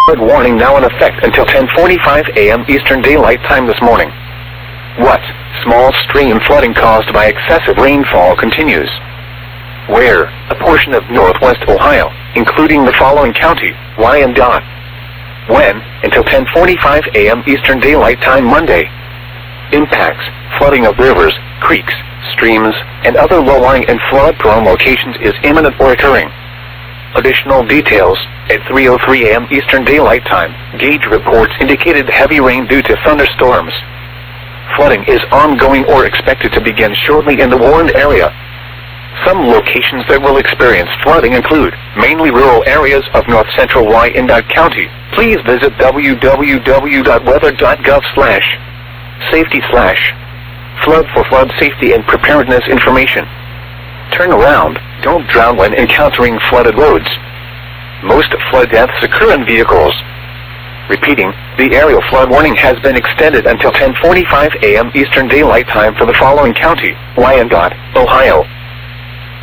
flood warning now in effect until 10:45 a.m. Eastern Daylight Time this morning. What? Small stream flooding caused by excessive rainfall continues. Where? A portion of northwest Ohio, including the following county, Wyandotte. When? Until 10:45 a.m. Eastern Daylight Time Monday. Impacts: flooding of rivers, creeks, streams, and other low-lying and flood-prone locations is imminent or occurring. Additional details: at 3:03 a.m. Eastern Daylight Time, gauge reports indicated heavy rain due to thunderstorms. Flooding is ongoing or expected to begin shortly in the warned area. Some locations that will experience flooding include mainly rural areas of north-central Wyandotte County. Please visit www.weather.gov/safety/flood for flood safety and preparedness information. Turn around. Don't drown when encountering flooded roads. Most flood deaths occur in vehicles. Repeating, the aerial flood warning has been extended until 10:45 a.m. Eastern Daylight Time for the following county, Wyandotte, Ohio.